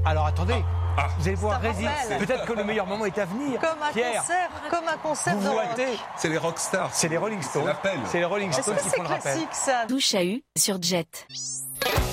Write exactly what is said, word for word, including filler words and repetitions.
Alors attendez, Ah. vous allez pouvoir C'est un résister. rappel. Peut-être que le meilleur moment est à venir. Comme un Pierre, concert, comme un concert vous de vous rock. hâtez. C'est les rockstars. C'est les Rolling Stones. l'appel. C'est les Rolling Est-ce Stones que qui c'est font le rappel. classique ça? Touche à eu sur Jet.